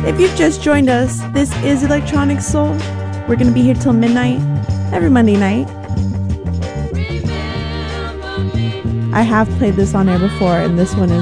If you've just joined us, this is Electronic Soul. We're going to be here till midnight, every Monday night. I have played this on air before, and this one is